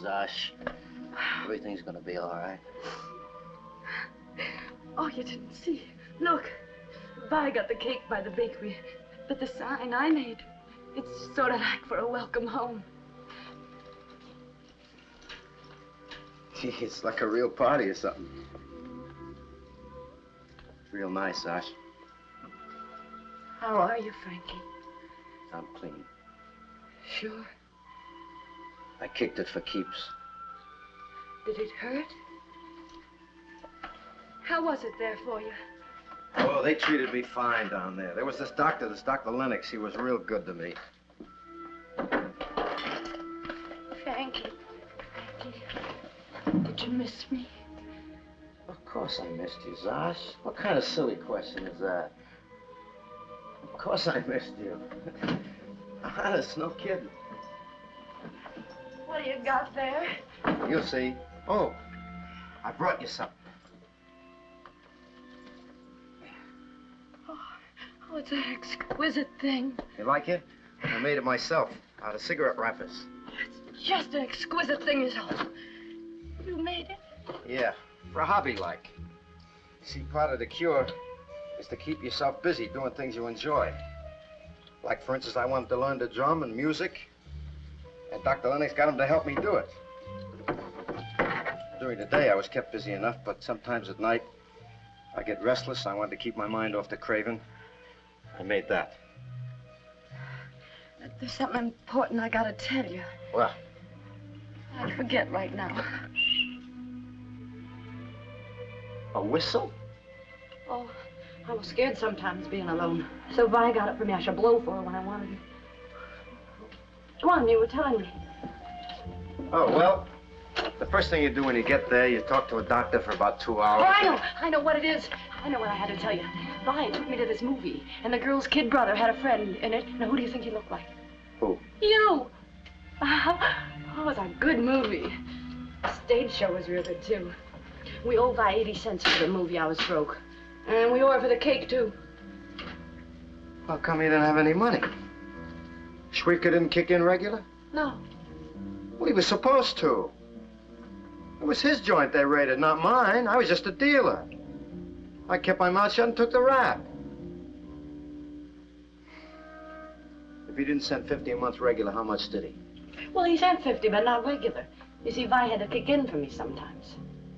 Zosh. Everything's gonna be all right. Oh, you didn't see. Look, Vi got the cake by the bakery, but the sign I made, it's sort of like for a welcome home. Gee, it's like a real party or something. Real nice, Zosh. How are you, Frankie? I'm clean. Sure. I kicked it for keeps. Did it hurt? How was it there for you? Oh, they treated me fine down there. There was this Dr. Lennox. He was real good to me. Frankie, did you miss me? Of course I missed you, Zosh. What kind of silly question is that? Of course I missed you. Honest, no kidding. What do you got there? You'll see. Oh, I brought you something. Oh, it's an exquisite thing. You like it? I made it myself, out of cigarette wrappers. It's just an exquisite thing is all. You made it? Yeah, for a hobby like. See, part of the cure is to keep yourself busy doing things you enjoy. Like, for instance, I wanted to learn to drum and music, and Dr. Lennox got him to help me do it. During the day, I was kept busy enough, but sometimes at night, I get restless. I wanted to keep my mind off the craving. I made that. There's something important I gotta tell you. What? I forget right now. A whistle? Oh, I was scared sometimes being alone. So Vi got it for me. I should blow for her when I wanted it. Go on, you were telling me. Oh, well, the first thing you do when you get there, you talk to a doctor for about 2 hours. Oh, I know what it is. I know what I had to tell you. Vi took me to this movie, and the girl's kid brother had a friend in it. Now, who do you think he looked like? Who? You! Oh, it was a good movie. The stage show was real good, too. We owed Vi 80 cents for the movie. I was broke. And we owe her for the cake, too. How come you didn't have any money? Schwiefka didn't kick in regular? No. Well, he was supposed to. It was his joint they raided, not mine. I was just a dealer. I kept my mouth shut and took the rap. If he didn't send 50 a month regular, how much did he? Well, he sent 50, but not regular. You see, Vi had to kick in for me sometimes.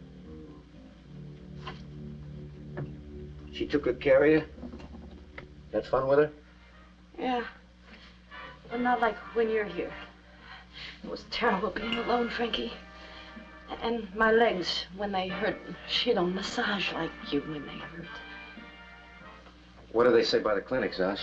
She took good care of you? Had fun with her? Yeah. But not like when you're here. It was terrible being alone, Frankie. And my legs, when they hurt, she don't massage like you when they hurt. What do they say by the clinic, Zosh?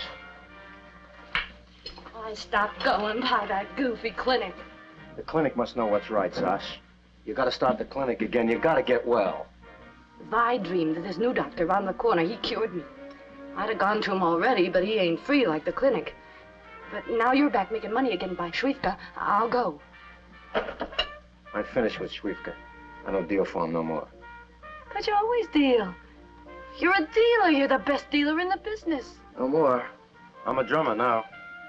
I stopped going by that goofy clinic. The clinic must know what's right, Zosh. You gotta start the clinic again. You gotta get well. Vi dreamed of this new doctor around the corner. He cured me. I'd have gone to him already, but he ain't free like the clinic. But now you're back making money again by Schwiefka. I'll go. I'm finished with Schwiefka. I don't deal for him no more. But you always deal. You're a dealer. You're the best dealer in the business. No more. I'm a drummer now.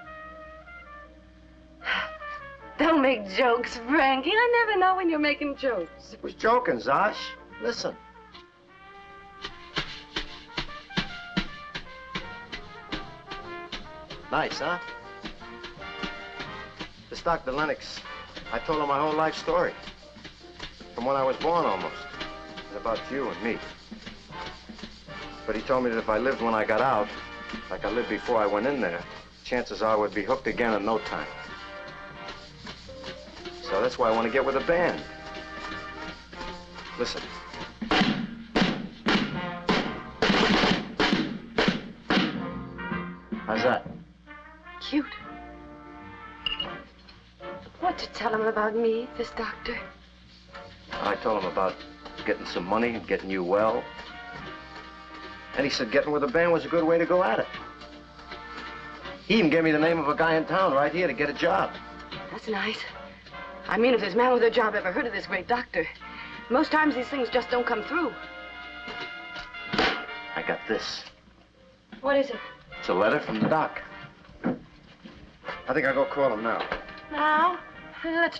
Don't make jokes, Frankie. I never know when you're making jokes. I was joking, Zosh. Listen. Nice, huh? This Dr. Lennox, I told him my whole life story. From when I was born, almost. It's about you and me. But he told me that if I lived when I got out, like I lived before I went in there, chances are I would be hooked again in no time. So that's why I want to get with a band. Listen. How's that? Cute. What to tell him about me, this doctor? I told him about getting some money and getting you well. And he said getting with a band was a good way to go at it. He even gave me the name of a guy in town right here to get a job. That's nice. I mean, if this man with a job ever heard of this great doctor, most times these things just don't come through. I got this. What is it? It's a letter from the doc. I think I'll go call him now. Now? Let's